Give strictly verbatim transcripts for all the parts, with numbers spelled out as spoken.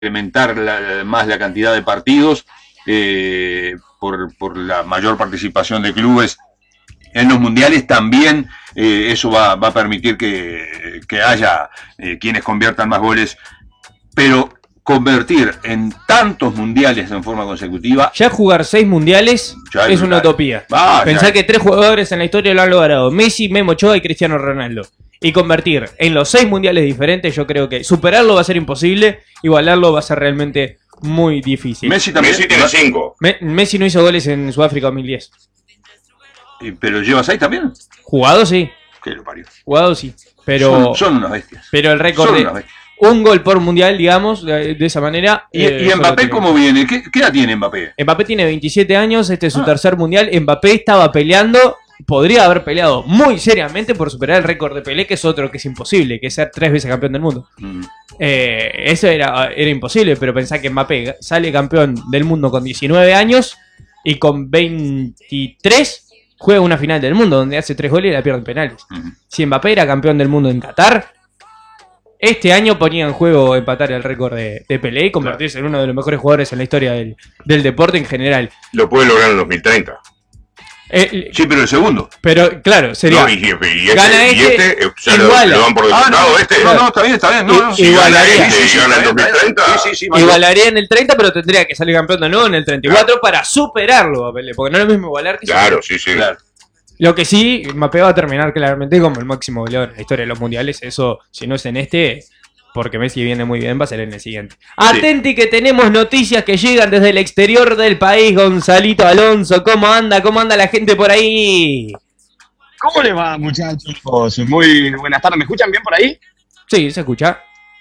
incrementar la, más la cantidad de partidos eh, por, por la mayor participación de clubes en los mundiales. También eh, eso va, va a permitir que, que haya eh, quienes conviertan más goles, pero convertir en tantos mundiales en forma consecutiva, ya jugar seis mundiales ya es una utopía. Ah, Pensar ya. que tres jugadores en la historia lo han logrado: Messi, Memo Ochoa y Cristiano Ronaldo. Y convertir en los seis mundiales diferentes, yo creo que superarlo va a ser imposible, igualarlo va a ser realmente muy difícil. Messi también. Messi tiene cinco. Me Messi no hizo goles en Sudáfrica dos mil diez. Pero lleva seis también. Jugado sí. Que lo parió. Jugado sí. Pero, son, son unas bestias. Pero el récord son de unas bestias. un gol por mundial, digamos, de, de esa manera. ¿Y, eh, y Mbappé cómo viene? ¿Qué, ¿Qué edad tiene Mbappé? Mbappé tiene veintisiete años, este es su Ah. tercer mundial. Mbappé estaba peleando, podría haber peleado muy seriamente por superar el récord de Pelé, que es otro que es imposible, que es ser tres veces campeón del mundo. Mm. Eh, eso era, era imposible, pero pensá que Mbappé sale campeón del mundo con diecinueve años y con veintitrés juega una final del mundo donde hace tres goles y la pierde en penales. Mm. Si Mbappé era campeón del mundo en Qatar, este año ponía en juego empatar el récord de, de Pelé y convertirse en uno de los mejores jugadores en la historia del, del deporte en general. Lo puede lograr en dos mil treinta. Eh, Sí, pero el segundo. Este, Claro, sería. No, y, y este, Gana y este, este, eh, ya lo, iguala. lo dan por Ah, descontado, no, este. no, no, está bien, está bien. No, no, I- sí, igualaría. gana, Sí, sí, sí, gana en está bien, dos mil treinta. Sí, sí, sí, vale. Igualaría en el treinta, pero tendría que salir campeón de nuevo en el treinta y cuatro para superarlo a Pelé, porque no es lo mismo igualar que superar. Claro, sí, sí. Claro. Lo que sí, Mbappé va a terminar claramente como el máximo goleador en la historia de los mundiales. Eso, si no es en este, porque Messi viene muy bien, va a ser en el siguiente. Atenti que tenemos noticias que llegan desde el exterior del país. Gonzalito Alonso, ¿cómo anda? ¿Cómo anda la gente por ahí? ¿Cómo le va, muchachos? Muy buenas tardes. ¿Me escuchan bien por ahí? Sí, se escucha.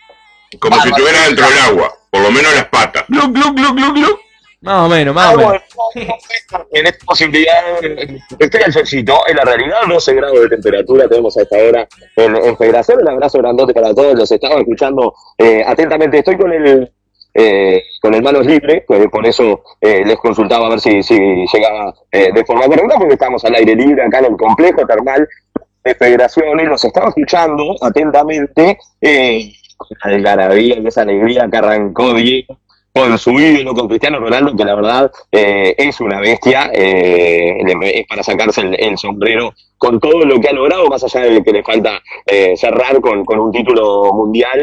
Como si Bárbaro. estuviera dentro del agua, por lo menos las patas. Gluc, gluc, gluc, gluc, gluc. Más o menos, más Ah, o menos. bueno, en esta posibilidad, estoy al solcito. En la realidad, doce grados de temperatura tenemos a esta hora en, en Federación. Un abrazo grandote para todos. Los estamos escuchando eh, atentamente. Estoy con el eh, con el manos libre, pues, por eso eh, les consultaba a ver si, si llegaba eh, de forma correcta, porque estamos al aire libre acá en el complejo termal de Federación y los estaba escuchando atentamente. Eh, la algarabía y esa alegría que arrancó Diego con su ídolo, con Cristiano Ronaldo, que la verdad eh, es una bestia, eh, es para sacarse el, el sombrero con todo lo que ha logrado, más allá de que le falta eh, cerrar con, con un título mundial,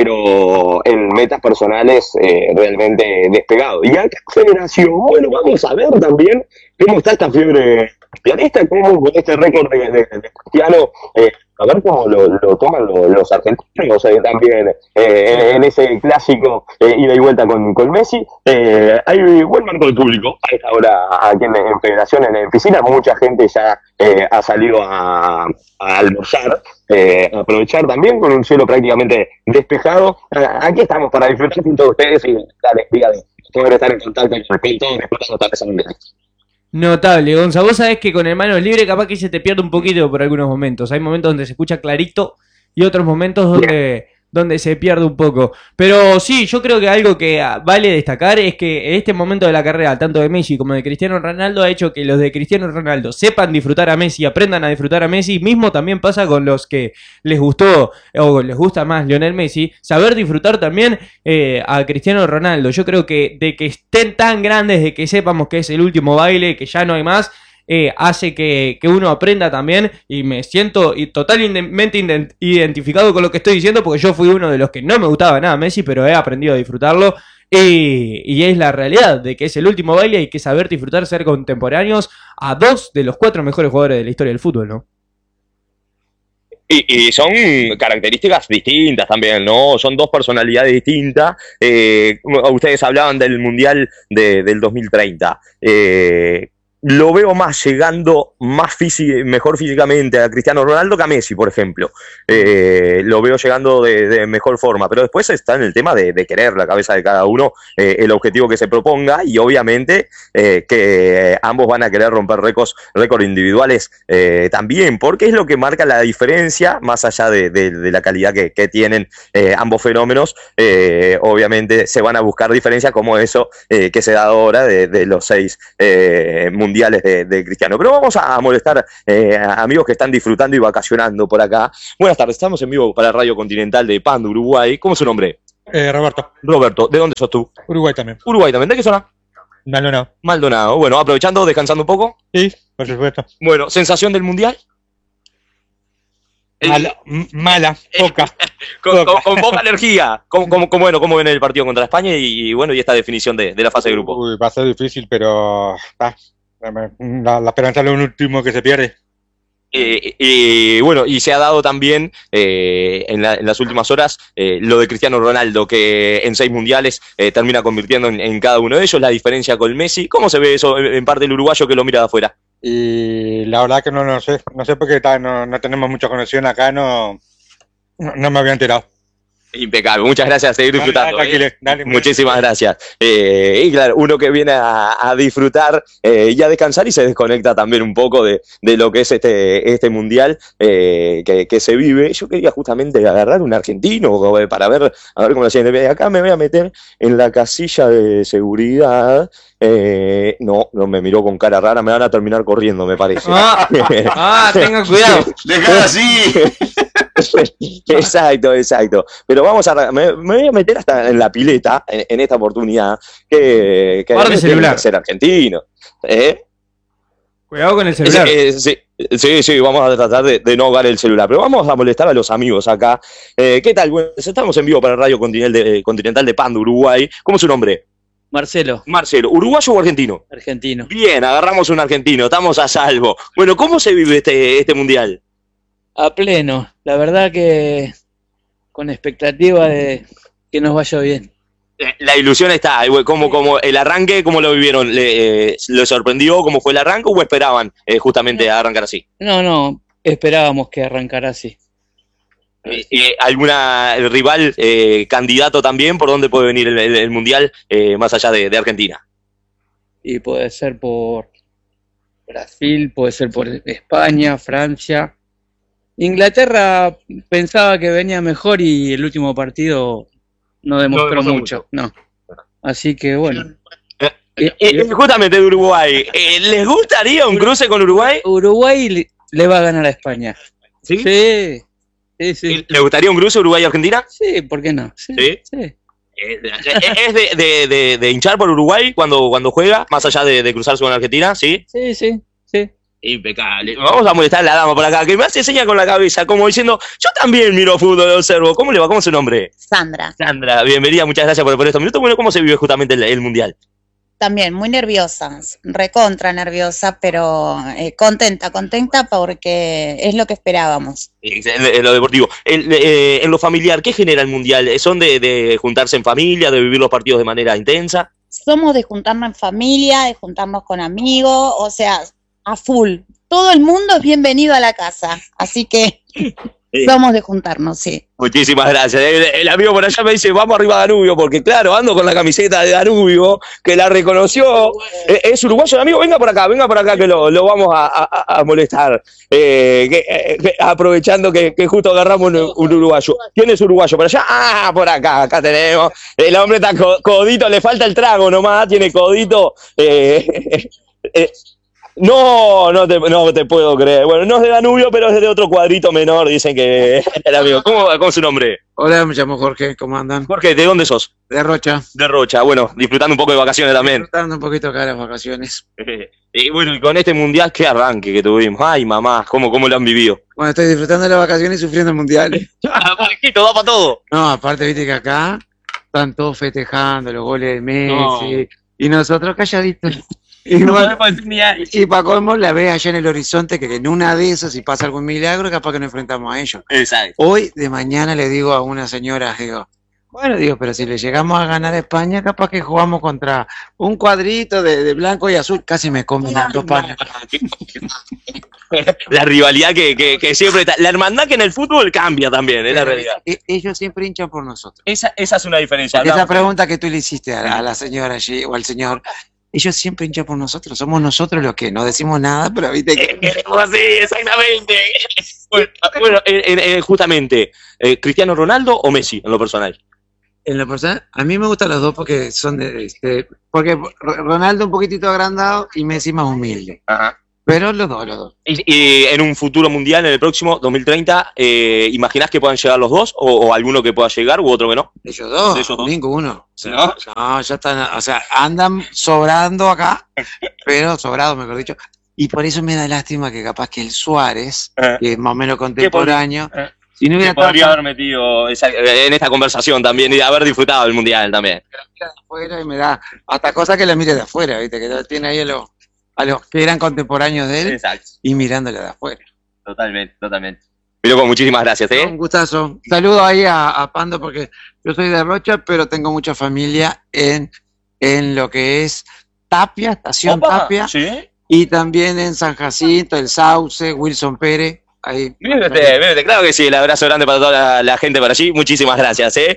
pero en metas personales eh, realmente despegado. Y acá Federación, bueno, vamos a ver también cómo está esta fiebre pianista, cómo con este récord de, de, de Cristiano, eh, a ver cómo lo, lo toman los, los argentinos eh, también eh, en, en ese clásico eh, ida y vuelta con, con Messi. Eh, hay buen marco de público a esta hora aquí en, en Federación, en, en piscina. Mucha gente ya eh, ha salido a, a almorzar, eh, a aprovechar también con un cielo prácticamente despejado. Eh, aquí estamos para disfrutar junto a ustedes y la alegría de poder estar en contacto con todos, disfrutando tal vez a un día. Notable, Gonza. Vos sabés que con el manos libre capaz que se te pierde un poquito por algunos momentos. Hay momentos donde se escucha clarito y otros momentos donde, donde se pierde un poco. Pero sí, yo creo que algo que vale destacar es que en este momento de la carrera, tanto de Messi como de Cristiano Ronaldo, ha hecho que los de Cristiano Ronaldo sepan disfrutar a Messi, aprendan a disfrutar a Messi. Mismo también pasa con los que les gustó o les gusta más Lionel Messi, saber disfrutar también eh, a Cristiano Ronaldo. Yo creo que de que estén tan grandes, de que sepamos que es el último baile, que ya no hay más, Eh, hace que, que uno aprenda también, y me siento y totalmente identificado con lo que estoy diciendo, porque yo fui uno de los que no me gustaba nada Messi, pero he aprendido a disfrutarlo, y, y es la realidad de que es el último baile. Hay que saber disfrutar, ser contemporáneos a dos de los cuatro mejores jugadores de la historia del fútbol, ¿no? Y, y son características distintas también, ¿no? Son dos personalidades distintas. Eh, ustedes hablaban del Mundial de, del dos mil treinta. Eh, lo veo más llegando más físico, mejor físicamente a Cristiano Ronaldo que a Messi, por ejemplo. Eh, lo veo llegando de, de mejor forma, pero después está en el tema de, de querer la cabeza de cada uno, eh, el objetivo que se proponga, y obviamente eh, que ambos van a querer romper récords récord individuales eh, también, porque es lo que marca la diferencia, más allá de, de, de la calidad que, que tienen eh, ambos fenómenos. Eh, obviamente se van a buscar diferencias como eso eh, que se da ahora de, de los seis eh, mundiales De, de Cristiano. Pero vamos a molestar eh, a amigos que están disfrutando y vacacionando por acá. Buenas tardes, estamos en vivo para Radio Continental de Pando, Uruguay. ¿Cómo es su nombre? Eh, Roberto, Roberto, ¿de dónde sos tú? Uruguay también. Uruguay también, ¿de qué zona? Maldonado. Maldonado. Bueno, aprovechando, descansando un poco. Sí, por supuesto. Bueno, sensación del mundial. Mala, m- mala, poca. Con, con- con poca energía. ¿Cómo, cómo, cómo, bueno, ¿Cómo ven el partido contra España y, y bueno, y esta definición de, de la fase de grupo? Uy, va a ser difícil, pero ah, la, la esperanza es lo último que se pierde. Eh, y bueno, y se ha dado también eh, en, la- en las últimas horas eh, lo de Cristiano Ronaldo, que en seis mundiales eh, termina convirtiendo en, en cada uno de ellos, la diferencia con Messi. ¿Cómo se ve eso en, en parte el uruguayo que lo mira de afuera? Y la verdad que no, no sé, no sé porque ta, no, no tenemos mucha conexión acá, no, no, no me había enterado. Impecable, muchas gracias, a seguir Dale, disfrutando. dale, ¿eh? tranquilo, dale, Muchísimas gracias. Eh, y claro, uno que viene a, a disfrutar eh, y a descansar y se desconecta también un poco de, de lo que es este, este mundial eh, que, que se vive. Yo quería justamente agarrar un argentino eh, para ver, a ver cómo lo hacían. Acá me voy a meter en la casilla de seguridad. Eh, no, no me miró con cara rara, me van a terminar corriendo, me parece. Ah, ah, tenga cuidado. Dejá así. Exacto, exacto. Pero vamos a. Me, me voy a meter hasta en la pileta en, en esta oportunidad. Que, que Guarde el tiene celular. que ser argentino. ¿Eh? Cuidado con el celular. Eh, sí, sí, sí, vamos a tratar de, de no ahogar el celular. Pero vamos a molestar a los amigos acá. Eh, ¿Qué tal? Bueno, estamos en vivo para Radio Continental de, Continental de Pando, Uruguay. ¿Cómo es su nombre? Marcelo, Marcelo. ¿Uruguayo o argentino? argentino. Bien, agarramos un argentino, estamos a salvo. Bueno, ¿cómo se vive este, este mundial? A pleno. La verdad que con expectativa de que nos vaya bien. Eh, La ilusión está, eh, como, como el arranque, ¿cómo lo vivieron? ¿Le, eh, ¿le sorprendió cómo fue el arranque o esperaban eh, justamente arrancar así? No, no, esperábamos que arrancara así. Eh, eh, ¿Alguna rival eh, candidato también por dónde puede venir el, el- el mundial eh, más allá de, de Argentina? Y puede ser por Brasil, puede ser por España, Francia. Inglaterra pensaba que venía mejor y el último partido no demostró demostró mucho, no. Así que bueno. Eh, Y- eh, eh, justamente de Uruguay, eh, ¿les gustaría un cruce con Uruguay? Uruguay le, le va a ganar a España. ¿Sí? Sí, sí, sí. ¿Le gustaría un cruce Uruguay-Argentina? Sí, ¿por qué no? Sí, ¿Sí? sí. Eh, ¿Es de, de- de- de hinchar por Uruguay cuando, cuando juega, más allá de, de cruzarse con Argentina? ¿Sí? Sí, sí, sí. Impecable. Vamos a molestar a la dama por acá, que me hace seña con la cabeza, como diciendo, yo también miro fútbol, lo observo. ¿Cómo le va? ¿Cómo es su nombre? Sandra, Sandra, bienvenida, muchas gracias por, por estos minutos. Bueno, ¿cómo se vive justamente el, el mundial? también muy nerviosa, recontra nerviosa, pero eh, contenta, contenta porque es lo que esperábamos. En, en lo deportivo. En, eh, en lo familiar, ¿qué genera el mundial? ¿Son de, de juntarse en familia, de vivir los partidos de manera intensa? Somos de juntarnos en familia, de juntarnos con amigos, o sea, a full. Todo el mundo es bienvenido a la casa, así que Sí. somos de juntarnos, sí. Muchísimas gracias. El, el amigo por allá me dice, vamos arriba Danubio, porque claro, ando con la camiseta de Danubio, que la reconoció. Eh, ¿Es uruguayo el amigo? Venga por acá, venga por acá, que lo, lo vamos a, a- a molestar. Eh, que, eh, que- aprovechando que, que justo agarramos un, un uruguayo. ¿Quién es uruguayo? ¿Por allá? Ah, por acá, acá tenemos. El hombre está co- codito, le falta el trago nomás, tiene codito. Eh, eh, No, no te, no te puedo creer. Bueno, no es de Danubio, pero es de otro cuadrito menor, dicen que el amigo. ¿Cómo, cómo es su nombre? Hola, me llamo Jorge, ¿cómo andan? Jorge, ¿de dónde sos? De Rocha, De Rocha. Bueno, disfrutando un poco de vacaciones también. disfrutando un poquito acá de las vacaciones. Y bueno, y con este mundial, qué arranque que tuvimos. Ay, mamá, ¿cómo, cómo lo han vivido? Bueno, estoy disfrutando de las vacaciones y sufriendo el mundial. Parejito, da para todo. No, aparte, viste que acá están todos festejando los goles de Messi No. y nosotros calladitos. Y, bueno, y para colmo la ve allá en el horizonte que en una de esas, si pasa algún milagro, capaz que nos enfrentamos a ellos. Exacto. Hoy de mañana le digo a una señora, digo, bueno, digo, pero si le llegamos a ganar a España, capaz que jugamos contra un cuadrito de, de blanco y azul, casi me comen las dos panes. La rivalidad que, que, que siempre está. La hermandad que en el fútbol cambia también, es la realidad. E- Ellos siempre hinchan por nosotros. Esa, esa es una diferencia. Esa Hablamos- pregunta que tú le hiciste a la, a la señora allí o al señor, ellos siempre hinchan por nosotros. Somos nosotros los que no decimos nada, pero viste que... Eh, queremos así, exactamente. Bueno, bueno, eh, eh, eh, justamente, eh, ¿Cristiano Ronaldo o Messi en lo personal? En lo personal, a mí me gustan los dos porque son de... Este, porque R- Ronaldo un poquitito agrandado y Messi más humilde. Ajá. Pero los dos, los dos. Y, y en un futuro mundial, en el próximo, dos mil treinta, eh, ¿imaginás que puedan llegar los dos? O, o alguno que pueda llegar u otro que no? Ellos dos, ¿De ellos dos? ninguno. ¿No? No, ya están, o sea, andan sobrando acá, pero sobrado, mejor dicho. Y por eso me da lástima que capaz que el Suárez, Eh. que es más o menos contemporáneo, Eh. si no hubiera Que podría estado haber metido esa- en esta conversación también y haber disfrutado del mundial también. de afuera y me da hasta cosas que le mire de afuera, ¿viste? Que tiene ahí a los, a los que eran contemporáneos de él Exacto. y mirándole de afuera. Totalmente, totalmente. Y loco, muchísimas gracias, ¿eh? Un gustazo. Saludo ahí a, a Pando porque yo soy de Rocha, pero tengo mucha familia en, en lo que es Tapia, Estación Opa, Tapia, ¿sí? y también en San Jacinto, El Sauce, Wilson Pérez. Ahí. Mírate, mírate, claro que sí, el abrazo grande para toda la, la gente por allí, muchísimas gracias, ¿eh?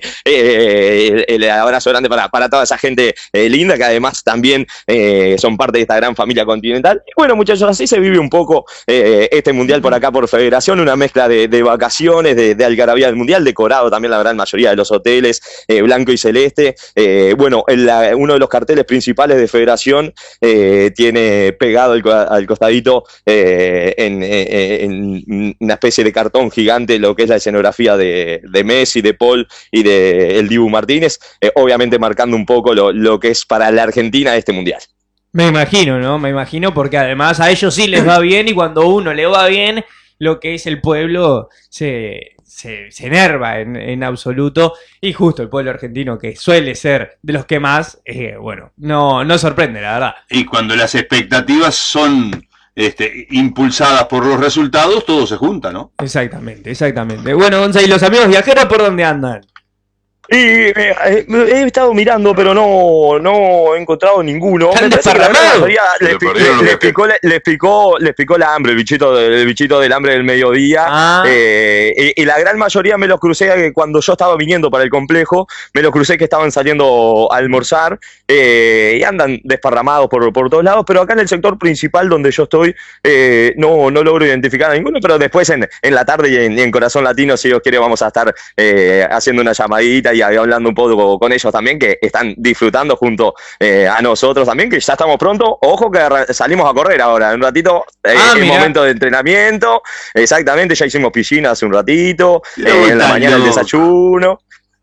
Eh, el, el abrazo grande para, para toda esa gente eh, linda que además también eh, son parte de esta gran familia continental. Y bueno, muchachos, así se vive un poco eh, este mundial por acá por Federación, una mezcla de, de vacaciones, de, de algarabía del mundial, decorado también la gran mayoría de los hoteles, eh, blanco y celeste. Eh, bueno, el, la, uno de los carteles principales de Federación eh, tiene pegado al, al costadito eh, en, en, en una especie de cartón gigante lo que es la escenografía de, de Messi, de Paul y de el Dibu Martínez, eh, obviamente marcando un poco lo, lo que es para la Argentina este mundial. Me imagino, ¿no? Me imagino porque además a ellos sí les va bien y cuando uno le va bien, lo que es el pueblo se, se, se enerva en, en absoluto. Y justo el pueblo argentino, que suele ser de los que más, eh, bueno, no, no sorprende, la verdad. Y cuando las expectativas son este, impulsadas por los resultados, todo se junta, ¿no? Exactamente, exactamente. Bueno, Gonza, ¿y los amigos viajeros por dónde andan? Y eh, eh, he estado mirando, pero no, no he encontrado ninguno. ¿Están Me parece que la gran desparramados? mayoría les, Se pi- perdieron les- los les que- picó, le- les picó, les picó la hambre, el bichito, del- el bichito del hambre del mediodía. Ah. Eh, y, y la gran mayoría me los crucé eh, cuando yo estaba viniendo para el complejo, me los crucé que estaban saliendo a almorzar eh, y andan desparramados por, por todos lados, pero acá en el sector principal donde yo estoy eh, no, no logro identificar a ninguno, pero después en, en la tarde y en, y en Corazón Latino, si Dios quiere, vamos a estar eh, haciendo una llamadita y hablando un poco con ellos también, que están disfrutando junto eh, a nosotros también, que ya estamos pronto. Ojo que arran- salimos a correr ahora, en un ratito, eh, Ah, el mirá. momento de entrenamiento, exactamente, ya hicimos piscina hace un ratito, Qué eh, en la brutal, mañana el ¿no? desayuno.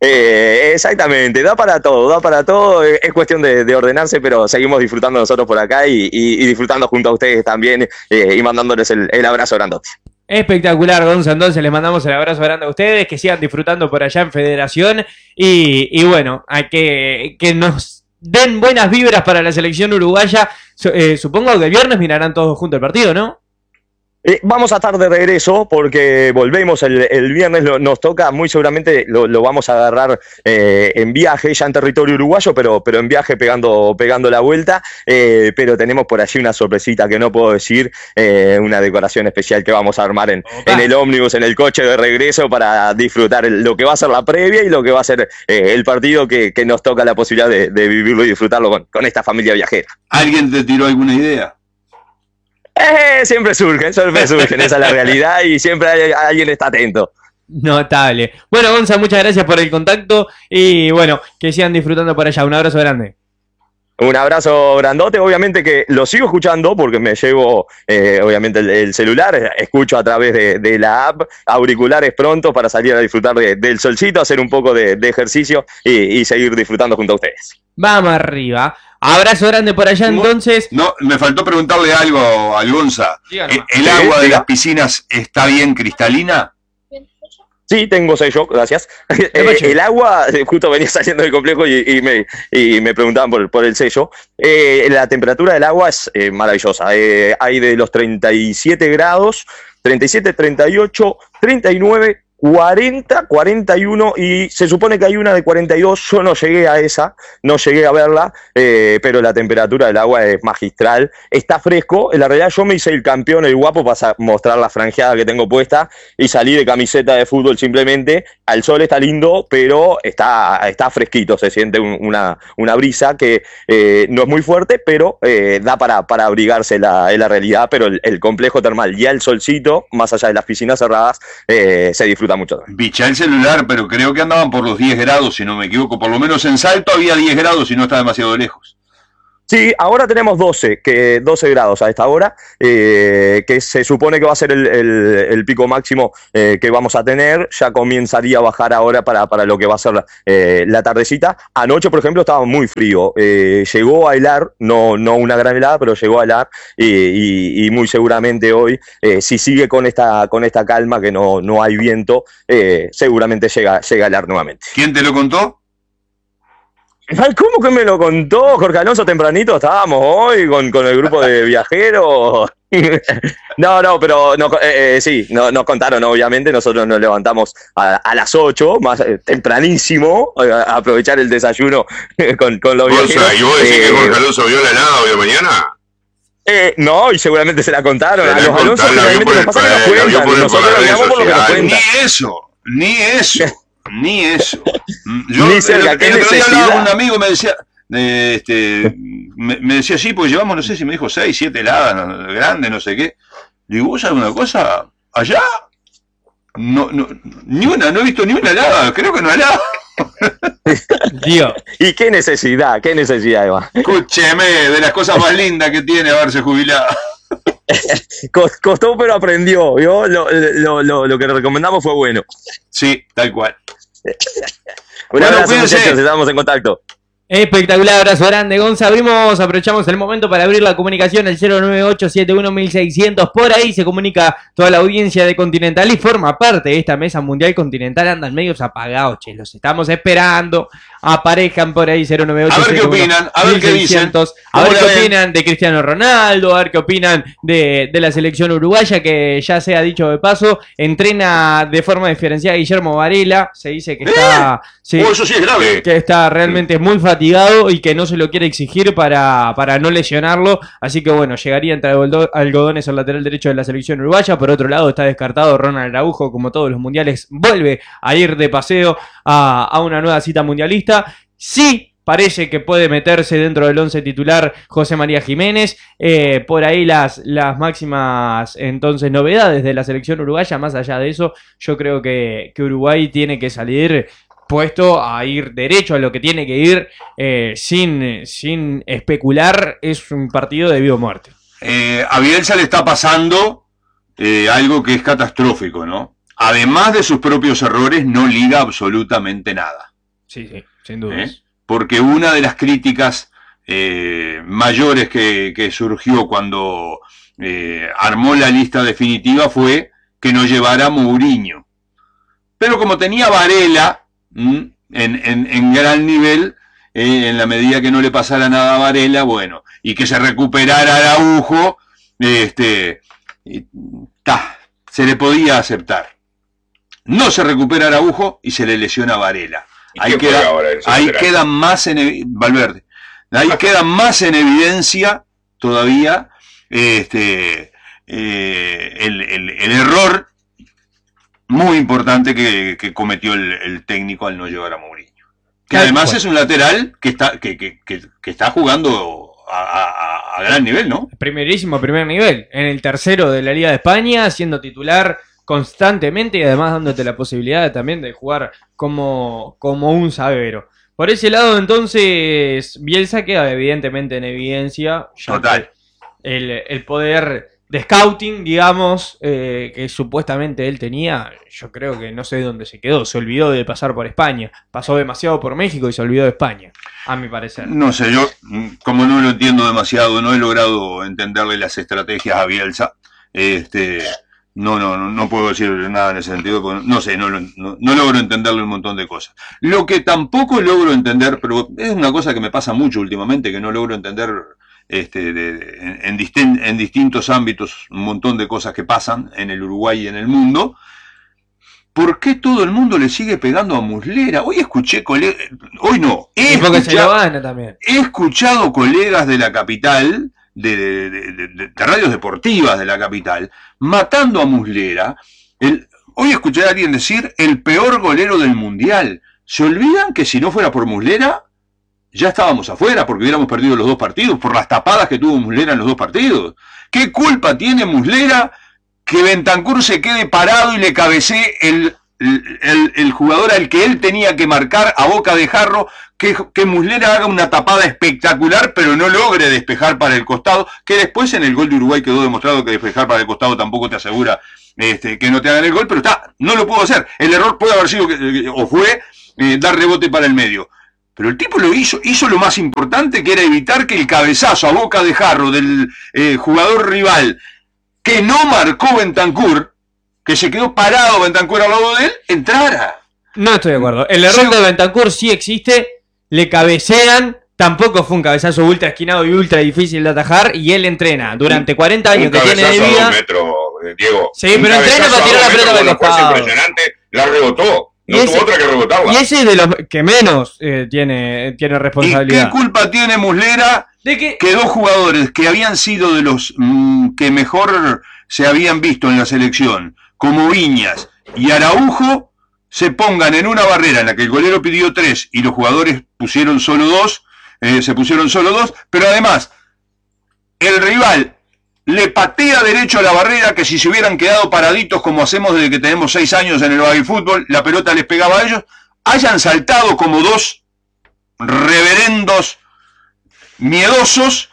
Eh, exactamente, da para todo, da para todo, eh, es cuestión de, de ordenarse, pero seguimos disfrutando nosotros por acá y, y- y disfrutando junto a ustedes también eh, y mandándoles el, el abrazo grandote. Espectacular, Gonza. Entonces les mandamos el abrazo grande a ustedes, que sigan disfrutando por allá en Federación y, y bueno, hay que, que nos den buenas vibras para la selección uruguaya. Su- eh, supongo que el viernes mirarán todos juntos el partido, ¿no? Eh, vamos a estar de regreso porque volvemos el, el viernes, lo- nos toca, muy seguramente lo, lo vamos a agarrar eh, en viaje, ya en territorio uruguayo, pero, pero en viaje pegando, pegando la vuelta, eh, pero tenemos por allí una sorpresita que no puedo decir, eh, una decoración especial que vamos a armar en, Opa. en el ómnibus, en el coche de regreso para disfrutar el- lo que va a ser la previa y lo que va a ser eh, el partido que, que nos toca la posibilidad de, de vivirlo y disfrutarlo con, con esta familia viajera. ¿Alguien te tiró alguna idea? Eh, siempre surgen, siempre surgen, esa es la realidad y siempre hay- alguien está atento. Notable. Bueno, Gonza, muchas gracias por el contacto y bueno, que sigan disfrutando por allá. Un abrazo grande. Un abrazo grandote, obviamente que lo sigo escuchando porque me llevo eh, obviamente el, el celular, escucho a través de, de la app, auriculares pronto para salir a disfrutar de- del solcito, hacer un poco de, de ejercicio y, y seguir disfrutando junto a ustedes. Vamos arriba. Abrazo grande por allá entonces. No, me faltó preguntarle algo al Gonza. Díganos. ¿El, el Sí, agua de diga. las piscinas está bien cristalina? Sí, tengo sello, gracias. Eh, Epache. el agua, eh, justo venía saliendo del complejo y, y me, y me preguntaban por, por el sello. Eh, la temperatura del agua es eh, maravillosa. Eh, hay de los treinta y siete grados, treinta y siete, treinta y ocho, treinta y nueve, cuarenta, cuarenta y uno y se supone que hay una de cuarenta y dos. Yo no llegué a esa, no llegué a verla, eh, pero la temperatura del agua es magistral. Está fresco. En la realidad yo me hice el campeón, el guapo, para sa- mostrar la franjeada que tengo puesta y salí de camiseta de fútbol simplemente. Al sol está lindo, pero está, está fresquito. Se siente un- una, una brisa que eh, no es muy fuerte, pero eh, da para, para abrigarse la, en la realidad. Pero el, el complejo termal, ya el solcito, más allá de las piscinas cerradas, eh, se disfruta mucho también. Biché el celular, pero creo que andaban por los diez grados, si no me equivoco. Por lo menos en Salto había diez grados y no está demasiado lejos. Sí, ahora tenemos doce, que, doce grados a esta hora, eh, que se supone que va a ser el, el, el pico máximo eh, que vamos a tener. Ya comenzaría a bajar ahora para, para lo que va a ser eh, la tardecita. Anoche, por ejemplo, estaba muy frío. Eh, llegó a helar, no, no una gran helada, pero llegó a helar y, y, y muy seguramente hoy, eh, si sigue con esta, con esta calma, que no, no hay viento, eh, seguramente llega, llega a helar nuevamente. ¿Quién te lo contó? Ay, ¿cómo que me lo contó Jorge Alonso tempranito? Estábamos hoy con, con el grupo de viajeros. No, no, pero no, eh, eh, sí, no, nos contaron, obviamente. Nosotros nos levantamos a, a las ocho, más eh, tempranísimo, a, a aprovechar el desayuno con, con los Gonza, viajeros. ¿y vos decís Eh, que Jorge Alonso vio la helada hoy de mañana? eh, no, y seguramente se la contaron. Se A la los Alonso contaron, la vio generalmente por nos el- pasa que nos la vio cuentan. por el- Y nosotros por nos las guiamos por lo que nos redes Ni cuentan. eso, ni eso, ni eso. Yo, Ni cerca, el, ¿qué el otro día necesidad? hablaba con un amigo y me decía, eh, este, me, me decía, sí, porque llevamos, no sé si me dijo seis, siete heladas no, grandes, no sé qué. Digo, ¿vos sabés una cosa? Allá, no, no, ni una, no he visto ni una helada, creo que no hay helada. Dios. ¿Y qué necesidad? ¿Qué necesidad, Eva? Escúcheme, de las cosas más lindas que tiene haberse jubilado. Cos- Costó, pero aprendió. ¿Vio? Lo, lo, lo, lo que le recomendamos fue bueno. Sí, tal cual. Un Bueno, abrazo, cuídense. muchachos, estamos en contacto. Espectacular, abrazo grande, Gonza. Abrimos, aprovechamos el momento para abrir la comunicación al cero nueve ocho siete uno mil seiscientos. Por ahí se comunica toda la audiencia de Continental y forma parte de esta mesa mundial Continental. Andan medios apagados, che, los estamos esperando. Aparezcan por ahí cero nueve ocho A ver qué siete uno opinan, a ver qué dicen. mil seiscientos. A ver ¿Cómo qué la ven? opinan de Cristiano Ronaldo, a ver qué opinan de, de la selección uruguaya, que ya se ha dicho de paso, entrena de forma diferenciada Guillermo Varela. Se dice que está... sí, Oh, eso sí es grave. que está realmente muy fatigado y que no se lo quiere exigir para, para no lesionarlo. Así que bueno, llegaría entre algodo- algodones al lateral derecho de la selección uruguaya. Por otro lado está descartado Ronald Araujo, como todos los mundiales, vuelve a ir de paseo a, a una nueva cita mundialista. Sí, parece que puede meterse dentro del once titular José María Jiménez. Eh, por ahí las, las máximas entonces novedades de la selección uruguaya. Más allá de eso, yo creo que, que Uruguay tiene que salir puesto a ir derecho a lo que tiene que ir, eh, sin, sin especular. Es un partido de vida o muerte. Eh, a Bielsa le está pasando eh, algo que es catastrófico, ¿no? Además de sus propios errores, no liga absolutamente nada. Sí, sí, sin dudas. ¿eh? Porque una de las críticas eh, mayores que, que surgió cuando eh, armó la lista definitiva fue que no llevara a Mourinho. Pero como tenía Varela ¿m? en, en, en gran nivel, eh, en la medida que no le pasara nada a Varela, bueno, y que se recuperara Araujo, este, y, ta, se le podía aceptar. No se recupera Araujo y se le lesiona Varela. ¿Y Ahí quién juega queda, ahora en ese ahí lateral? queda más en evi- Valverde. Ahí queda más en evidencia todavía este, eh, el, el, el error muy importante que, que cometió el, el técnico al no llevar a Mourinho. Que Tal además cual. es un lateral que está, que, que, que, que está jugando a, a- a gran nivel, ¿no? Primerísimo, primer nivel. En el tercero de la Liga de España, siendo titular constantemente y además dándote la posibilidad también de jugar como, como un zaguero. Por ese lado, entonces, Bielsa queda evidentemente en evidencia. Ya Total. que El, el poder de scouting, digamos, eh, que supuestamente él tenía, yo creo que no sé dónde se quedó. Se olvidó de pasar por España. Pasó demasiado por México y se olvidó de España, a mi parecer. No sé, yo mm, como no lo entiendo demasiado, no he logrado entenderle las estrategias a Bielsa. Este, no, no, no, no puedo decir nada en ese sentido, porque no sé, no, lo- no, no logro entenderle un montón de cosas. Lo que tampoco logro entender, pero es una cosa que me pasa mucho últimamente, que no logro entender este, de- de- en, en distin- en distintos ámbitos, un montón de cosas que pasan en el Uruguay y en el mundo. ¿Por qué todo el mundo le sigue pegando a Muslera? Hoy escuché colegas, hoy no, he Y porque se lo escuchado- gana también. He escuchado colegas de la capital, de, de- de- de- de radios deportivas de la capital, matando a Muslera. El, hoy escuché a alguien decir el peor golero del mundial. ¿Se olvidan que si no fuera por Muslera, ya estábamos afuera porque hubiéramos perdido los dos partidos, por las tapadas que tuvo Muslera en los dos partidos? ¿Qué culpa tiene Muslera que Bentancur se quede parado y le cabecee el, el, el- el jugador al que él tenía que marcar a boca de jarro, que que, que Muslera haga una tapada espectacular, pero no logre despejar para el costado, que después en el gol de Uruguay quedó demostrado que despejar para el costado tampoco te asegura este, que no te hagan el gol, pero está, no lo pudo hacer. El error puede haber sido, que, o fue, eh, dar rebote para el medio. Pero el tipo lo hizo, hizo lo más importante, que era evitar que el cabezazo a boca de jarro del eh, jugador rival, que no marcó Bentancur, que se quedó parado Bentancur al lado de él, entrara. No estoy de acuerdo. El error Sí. de Bentancur sí existe, le cabecean, tampoco fue un cabezazo ultra esquinado y ultra difícil de atajar, y él entrena durante cuarenta años Un que tiene de cabezazo a vida. dos metros, eh, Diego. Sí, Un pero entrena cabezazo para a tirar dos la pelota metros para con el una fuerza costado. impresionante, la rebotó. No Y tuvo ese- otra que rebotarla. Y ese es de los que menos eh, tiene, tiene ¿Y qué responsabilidad. culpa tiene Muslera? De que Que dos jugadores que habían sido de los mmm, que mejor se habían visto en la selección, como Viñas y Araujo, se pongan en una barrera en la que el golero pidió tres y los jugadores pusieron solo dos, eh, se pusieron solo dos, pero además el rival le patea derecho a la barrera, que si se hubieran quedado paraditos como hacemos desde que tenemos seis años en el baby fútbol, la pelota les pegaba a ellos, hayan saltado como dos reverendos miedosos,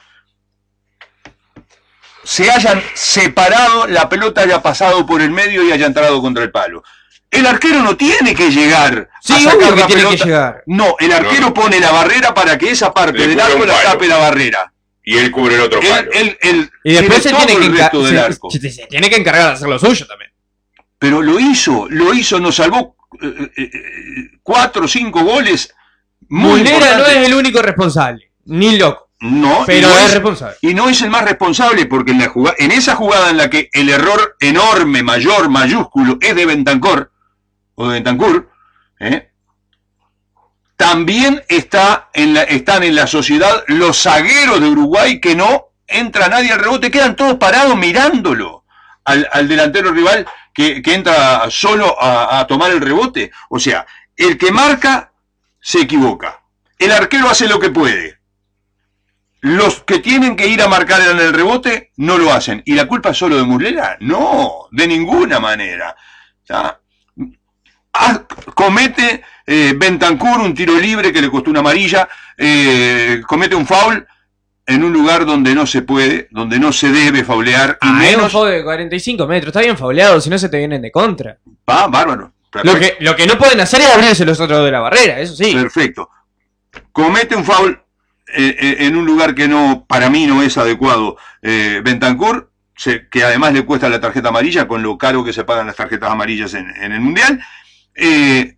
se hayan separado, la pelota haya pasado por el medio y haya entrado contra el palo. El arquero no tiene que llegar sí, a sacar obvio que la tiene pelota. que llegar. No, el arquero No. pone la barrera para que esa parte Le del cubre arco un la palo. tape la barrera. Y él cubre el otro Él, palo. él, él Y después se tiene tiene, todo que el enca- resto del se- arco. se- se tiene que encargar de hacer lo suyo también. Pero lo hizo, lo hizo, nos salvó eh, eh, eh, cuatro o cinco goles. Muy Muslera no importantes. es el único responsable, ni loco, No, pero y no es responsable. Y no es el más responsable, porque en, la jugada, en esa jugada en la que el error enorme, mayor, mayúsculo, es de Bentancur, o de Bentancur, ¿eh? también está en la, están en la sociedad los zagueros de Uruguay, que no entra nadie al rebote, quedan todos parados mirándolo al, al delantero rival que, que entra solo a, a tomar el rebote. O sea, el que marca se equivoca, el arquero hace lo que puede. Los que tienen que ir a marcar en el rebote no lo hacen. ¿Y la culpa es solo de Muslera? No, de ninguna manera. O sea, ah, comete eh, Bentancur un tiro libre que le costó una amarilla, eh, comete un foul en un lugar donde no se puede, donde no se debe faulear, y Ah, es un menos... foul de cuarenta y cinco metros, está bien fauleado, si no se te vienen de contra. Ah, bárbaro. Lo que, lo que no pueden hacer es abrirse los otros de la barrera, eso sí. Perfecto. Comete un foul eh, eh, en un lugar que no, para mí no es adecuado. Eh, Bentancur, se, que además le cuesta la tarjeta amarilla, con lo caro que se pagan las tarjetas amarillas en, en el Mundial. Eh,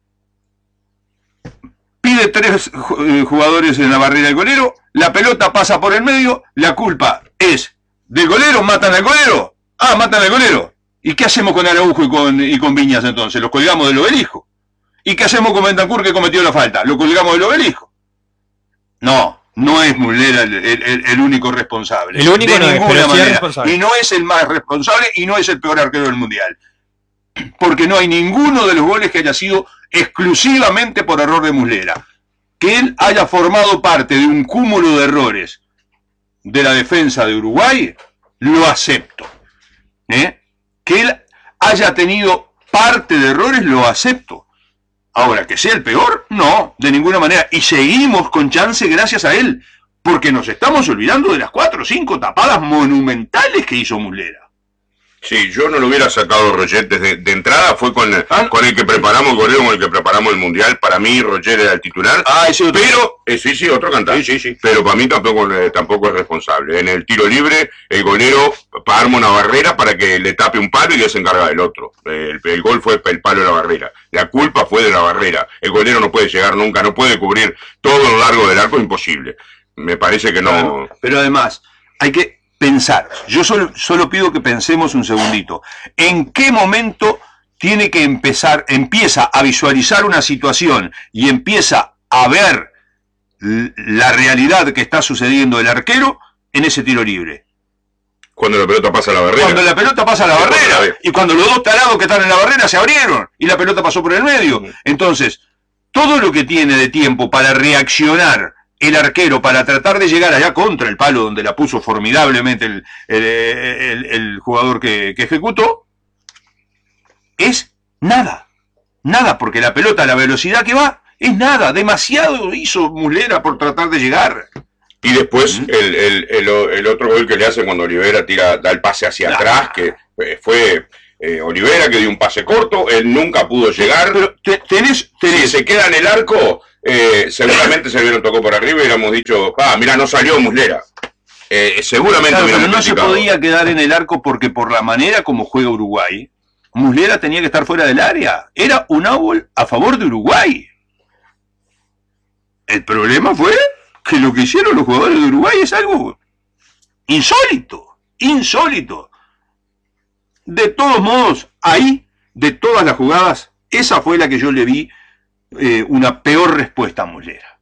pide tres jugadores en la barrera del golero, la pelota pasa por el medio, la culpa es del golero, matan al golero. Ah, matan al golero. ¿Y qué hacemos con Araujo y con, y con Viñas entonces? ¿Los colgamos del obelisco? ¿Y qué hacemos con Bentancur, que cometió la falta? ¿Lo colgamos del obelisco? No, no es Muslera el, el, el único responsable. El único de no es, ninguna pero sí es manera. responsable. Y no es el más responsable y no es el peor arquero del Mundial. Porque no hay ninguno de los goles que haya sido exclusivamente por error de Muslera. Que él haya formado parte de un cúmulo de errores de la defensa de Uruguay, lo acepto. ¿Eh? Que él haya tenido parte de errores, lo acepto. Ahora, que sea el peor, no, de ninguna manera. Y seguimos con chance gracias a él, porque nos estamos olvidando de las cuatro o cinco tapadas monumentales que hizo Muslera. Sí, yo no lo hubiera sacado Roger desde de entrada, fue con, Ah. con el que preparamos el golero, con el que preparamos el Mundial. Para mí Roger era el titular. Ah, ese otro. Pero, eh, sí, sí, otro cantante. Sí, sí, sí. Pero para mí tampoco, eh, tampoco es responsable. En el tiro libre, el golero arma una barrera para que le tape un palo y ya se encarga del otro. El, el gol fue el palo de la barrera. La culpa fue de la barrera. El golero no puede llegar nunca, no puede cubrir todo lo largo del arco, es imposible. Me parece que no. Claro, pero además, hay que pensar. Yo solo, solo pido que pensemos un segundito. ¿En qué momento tiene que empezar, empieza a visualizar una situación y empieza a ver la realidad que está sucediendo el arquero en ese tiro libre? Cuando la pelota pasa a la barrera. Cuando la pelota pasa a la Sí, barrera, otra vez. y cuando los dos tarados que están en la barrera se abrieron y la pelota pasó por el medio. Ujú. Entonces, todo lo que tiene de tiempo para reaccionar el arquero, para tratar de llegar allá contra el palo donde la puso formidablemente el, el, el, el jugador que, que ejecutó, es nada. Nada, porque la pelota a la velocidad que va Es nada, demasiado hizo Muslera por tratar de llegar. Y después el, el, el, el otro gol que le hacen cuando Olivera tira, da el pase hacia Ah. atrás, que eh, fue eh, Olivera que dio un pase corto, él nunca pudo llegar. Pero te- tenés, tenés, Si se queda en el arco, eh, seguramente se le hubieran tocado por arriba y hubiéramos dicho, ah, mira, no salió Muslera. Eh, seguramente claro, pero hubiéramos no se criticado. podía quedar en el arco porque por la manera como juega Uruguay, Muslera tenía que estar fuera del área. Era un out a favor de Uruguay. El problema fue que lo que hicieron los jugadores de Uruguay es algo insólito, insólito. De todos modos, ahí, de todas las jugadas, esa fue la que yo le vi eh, una peor respuesta a Muslera.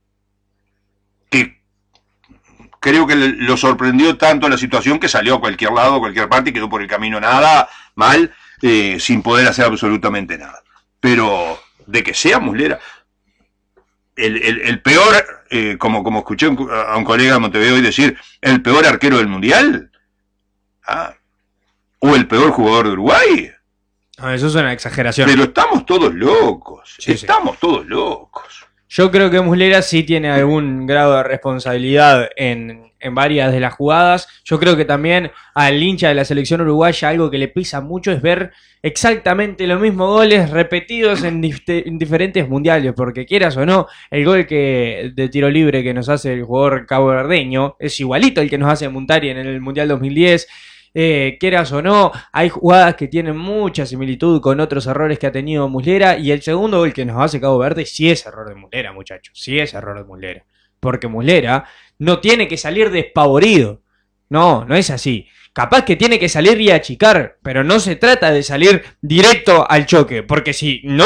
Que creo que le- lo sorprendió tanto la situación que salió a cualquier lado, a cualquier parte y quedó por el camino nada, mal, eh, sin poder hacer absolutamente nada. Pero de que sea Muslera, el, el, el peor, eh, como, como escuché un- a un colega de Montevideo hoy decir, el peor arquero del Mundial, ah, o el peor jugador de Uruguay. No, eso es una exageración. Pero estamos todos locos, Sí, sí. estamos todos locos. Yo creo que Muslera sí tiene algún grado de responsabilidad en, en varias de las jugadas. Yo creo que también al hincha de la selección uruguaya algo que le pesa mucho es ver exactamente los mismos goles repetidos en, dif- en diferentes mundiales. Porque quieras o no, el gol que de tiro libre que nos hace el jugador caboverdeño es igualito al que nos hace Muntari en el Mundial dos mil diez. Eh, quieras o no, hay jugadas que tienen mucha similitud con otros errores que ha tenido Muslera, y el segundo gol que nos hace Cabo Verde sí es error de Muslera, muchachos, sí es error de Muslera, porque Muslera no tiene que salir despavorido, no, no es así, capaz que tiene que salir y achicar, pero no se trata de salir directo al choque, porque si no,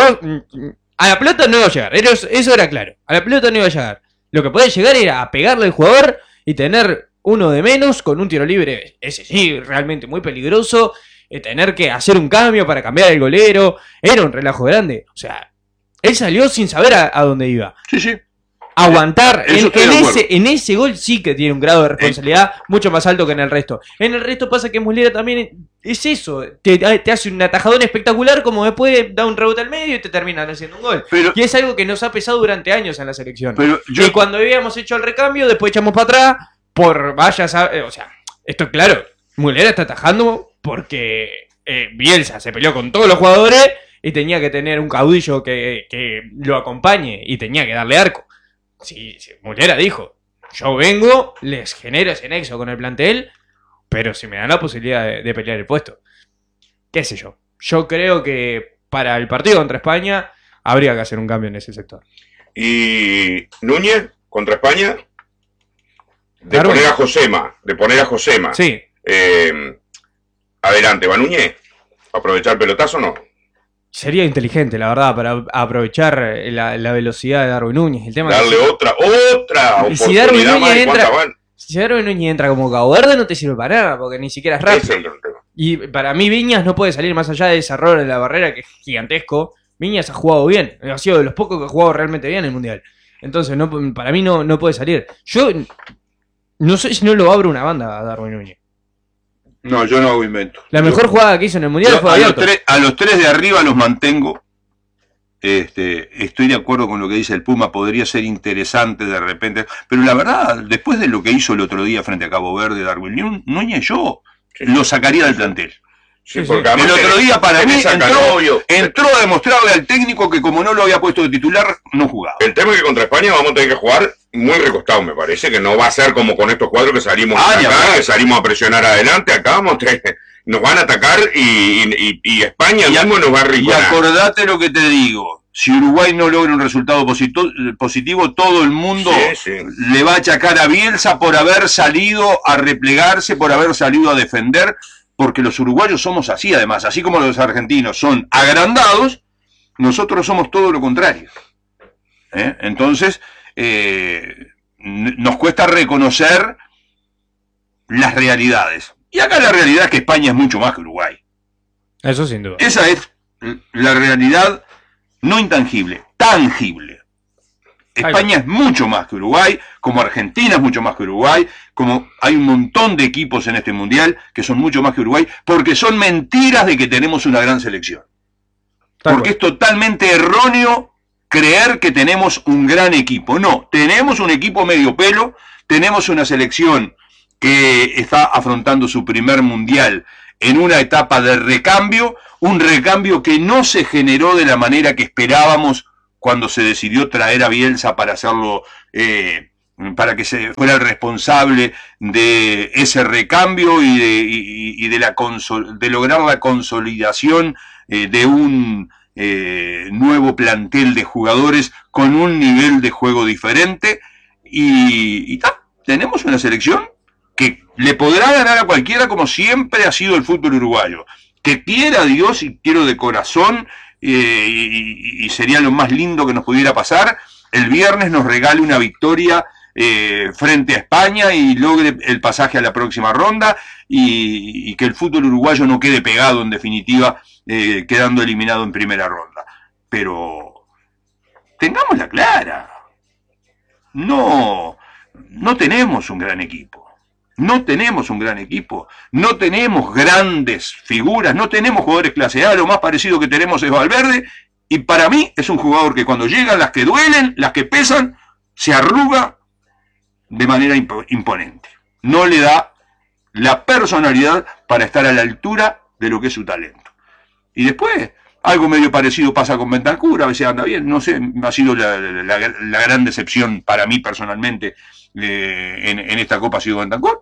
a la pelota no iba a llegar, eso, eso era claro, a la pelota no iba a llegar, lo que puede llegar era a pegarle al jugador y tener uno de menos con un tiro libre, ese sí, realmente muy peligroso, eh, tener que hacer un cambio para cambiar el golero, era un relajo grande, o sea, él salió sin saber a, a dónde iba. Sí, sí. Aguantar, Eso en, estoy en de acuerdo. ese, en ese gol sí que tiene un grado de responsabilidad mucho más alto que en el resto. En el resto pasa que Muslera también es eso, te, te hace un atajadón espectacular como después da un rebote al medio y te terminan haciendo un gol. Pero, Y es algo que nos ha pesado durante años en la selección. pero yo, Y cuando habíamos hecho el recambio, después echamos para atrás, por vaya, sabe- o sea, esto es claro, Muslera está atajando porque eh, Bielsa se peleó con todos los jugadores y tenía que tener un caudillo que, que lo acompañe y tenía que darle arco. Si, si Muslera dijo, yo vengo, les genero ese nexo con el plantel, pero si me dan la posibilidad de, de pelear el puesto, qué sé yo. Yo creo que para el partido contra España habría que hacer un cambio en ese sector. Y Núñez contra España, de Claro. poner a Josema, de poner a Josema. Sí, Eh, adelante, ¿va Núñez? ¿Aprovechar el pelotazo o no? sería inteligente, la verdad, para aprovechar la, la velocidad de Darwin Núñez. El tema es Darle que otra, otra Y si Darwin oportunidad más. Núñez ¿Y entra- cuántas van? si, si Darwin Núñez entra como Cabo Verde no te sirve para nada, porque ni siquiera es rápido. Ese es el tema. Y para mí Viñas no puede salir más allá de ese error en la barrera que es gigantesco. Viñas ha jugado bien, ha sido de los pocos que ha jugado realmente bien en el Mundial. Entonces no, para mí no, no puede salir. Yo no sé si no lo abro una banda a Darwin Núñez. no, yo no hago invento. La mejor jugada que hizo en el Mundial Yo fue a, los abierto. tres, a los tres de arriba los mantengo. Este, estoy de acuerdo con lo que dice el Puma, podría ser interesante de repente, pero la verdad, después de lo que hizo el otro día frente a Cabo Verde, Darwin Nú- Núñez, yo Sí. lo sacaría del plantel. Sí, Sí, porque sí. además El otro tenés- día para mí tenés a entró, Canovio. entró a demostrarle al técnico que como no lo había puesto de titular, no jugaba. El tema es que contra España vamos a tener que jugar muy recostado, me parece, que no va a ser como con estos cuadros que salimos Ah, a ni atacar, hablar. que salimos a presionar adelante, acá vamos a tener- nos van a atacar y, y, y España Y a- mismo nos va a Y arrinconar. acordate lo que te digo, si Uruguay no logra un resultado posito- positivo, todo el mundo Sí, sí. le va a achacar a Bielsa por haber salido a replegarse, por haber salido a defender, porque los uruguayos somos así además, así como los argentinos son agrandados, nosotros somos todo lo contrario. ¿Eh? Entonces, eh, n- nos cuesta reconocer las realidades. Y acá la realidad es que España es mucho más que Uruguay. Eso sin duda. Esa es la realidad no intangible, tangible. España es mucho más que Uruguay, como Argentina es mucho más que Uruguay, como hay un montón de equipos en este mundial que son mucho más que Uruguay, porque son mentiras de que tenemos una gran selección. Tal Porque cual. es totalmente erróneo creer que tenemos un gran equipo. No, tenemos un equipo medio pelo, tenemos una selección que está afrontando su primer mundial en una etapa de recambio, un recambio que no se generó de la manera que esperábamos cuando se decidió traer a Bielsa para hacerlo, eh, para que se fuera el responsable de ese recambio y de, y, y de, la consol, de lograr la consolidación eh, de un eh, nuevo plantel de jugadores con un nivel de juego diferente. Y, y ta, tenemos una selección que le podrá ganar a cualquiera, como siempre ha sido el fútbol uruguayo. Que quiera Dios, y quiero de corazón, eh, y, y sería lo más lindo que nos pudiera pasar, el viernes nos regale una victoria eh, frente a España y logre el pasaje a la próxima ronda, y, y que el fútbol uruguayo no quede pegado, en definitiva, eh, quedando eliminado en primera ronda. Pero tengámosla clara, no, no tenemos un gran equipo. No tenemos un gran equipo, no tenemos grandes figuras, no tenemos jugadores clase A, lo más parecido que tenemos es Valverde, y para mí es un jugador que cuando llegan las que duelen, las que pesan, se arruga de manera imp- imponente. No le da la personalidad para estar a la altura de lo que es su talento. Y después, algo medio parecido pasa con Bentancur, a veces anda bien, no sé, ha sido la, la, la gran decepción para mí personalmente eh, en, en esta Copa ha sido Bentancur.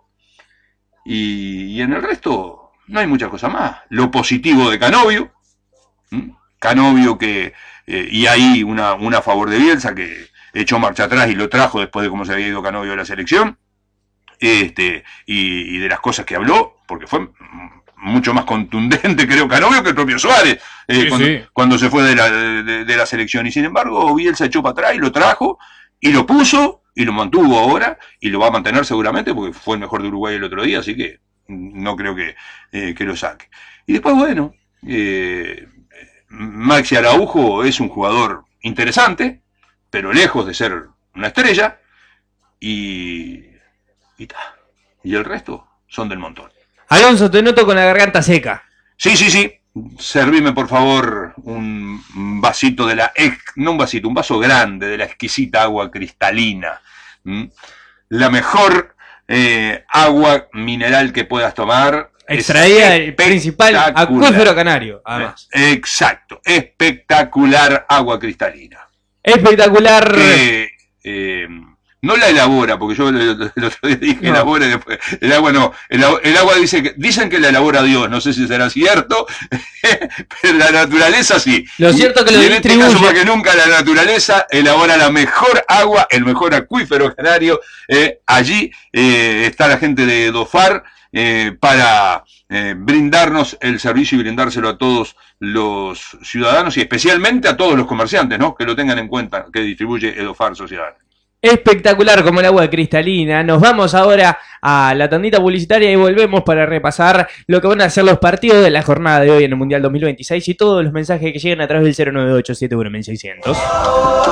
Y, y en el resto no hay mucha cosa más. Lo positivo de Canovio, ¿m? Canovio que, eh, y ahí una, una a favor de Bielsa, que echó marcha atrás y lo trajo después de cómo se había ido Canovio de la selección, este, y, y de las cosas que habló, porque fue mucho más contundente, creo, Canovio que el propio Suárez, eh, Sí, cuando, sí. cuando se fue de la, de, de la selección. Y sin embargo, Bielsa echó para atrás y lo trajo, y lo puso, y lo mantuvo ahora, y lo va a mantener seguramente, porque fue el mejor de Uruguay el otro día, así que no creo que, eh, que lo saque. Y después, bueno, eh, Maxi Araujo es un jugador interesante, pero lejos de ser una estrella, y, y, ta, y el resto son del montón. Alonso, te noto con la garganta seca. Sí, sí, sí. Servime, por favor, un vasito de la... Ex, no un vasito, un vaso grande de la exquisita agua cristalina. ¿Mm? La mejor eh, agua mineral que puedas tomar. Extraída del principal acuífero canario, además. Eh, exacto. Espectacular agua cristalina. Espectacular. Que, eh, no la elabora, porque yo el, el otro día dije No. elabora y después. El agua no. El, el agua dice que, dicen que la elabora Dios, no sé si será cierto, pero la naturaleza sí. Lo cierto es que lo y en este distribuye. caso, más que nunca, la naturaleza elabora la mejor agua, el mejor acuífero canario. Eh, allí eh, está la gente de Dofar eh, para eh, brindarnos el servicio y brindárselo a todos los ciudadanos y especialmente a todos los comerciantes, ¿no? Que lo tengan en cuenta, que distribuye Edofar Sociedad. Espectacular como el agua cristalina. Nos vamos ahora a la tandita publicitaria y volvemos para repasar lo que van a ser los partidos de la jornada de hoy en el Mundial dos mil veintiséis y todos los mensajes que llegan a través del cero nueve ocho siete uno seiscientos.